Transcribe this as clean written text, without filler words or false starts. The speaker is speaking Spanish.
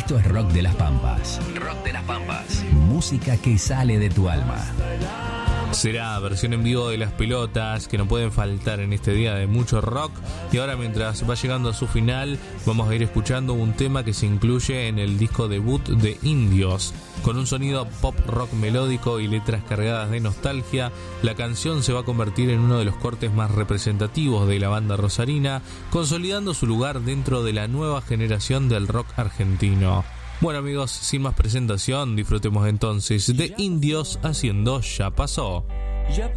Esto es Rock de las Pampas. Rock de las Pampas. Música que sale de tu alma. Será versión en vivo de Las Pelotas, que no pueden faltar en este día de mucho rock. Y ahora, mientras va llegando a su final, vamos a ir escuchando un tema que se incluye en el disco debut de Indios. Con un sonido pop rock melódico y letras cargadas de nostalgia, la canción se va a convertir en uno de los cortes más representativos de la banda rosarina, consolidando su lugar dentro de la nueva generación del rock argentino. Bueno, amigos, sin más presentación, disfrutemos entonces de Indios haciendo Ya Pasó.